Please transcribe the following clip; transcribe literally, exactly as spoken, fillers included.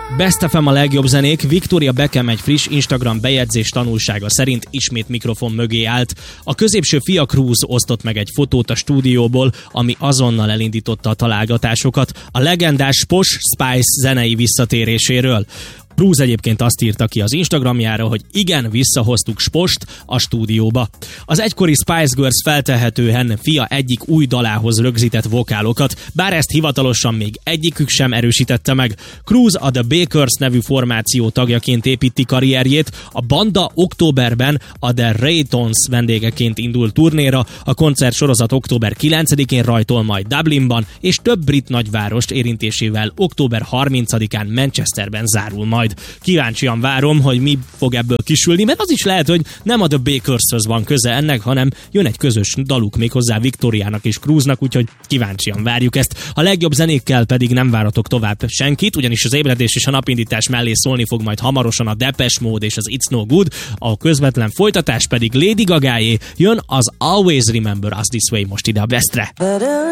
Best ef em a legjobb zenék. Victoria Beckham egy friss Instagram bejegyzés tanulsága szerint ismét mikrofon mögé állt. A középső fia Cruz osztott meg egy fotót a stúdióból, ami azonnal elindította a találgatásokat a legendás Posh Spice zenei visszatéréséről. Cruz egyébként azt írta ki az Instagramjára, hogy igen, visszahoztuk Spost a stúdióba. Az egykori Spice Girls feltehetően fia egyik új dalához rögzített vokálokat, bár ezt hivatalosan még egyikük sem erősítette meg. Cruz a The Bakers nevű formáció tagjaként építi karrierjét, a banda októberben a The Raytons vendégeként indul turnéra, a koncert sorozat október kilencedikén rajtol majd Dublinban, és több brit nagyvárost érintésével október harmincadikán Manchesterben zárul majd. Kíváncsian várom, hogy mi fog ebből kisülni, mert az is lehet, hogy nem a The Bakershöz van köze ennek, hanem jön egy közös daluk még hozzá Victoriának és Cruznak, úgyhogy kíváncsian várjuk ezt. A legjobb zenékkel pedig nem váratok tovább senkit, ugyanis az ébredés és a napindítás mellé szólni fog majd hamarosan a Depeche Mode és az It's No Good, a közvetlen folytatás pedig Lady Gagáé, jön az Always Remember Us This Way most ide a Bestre.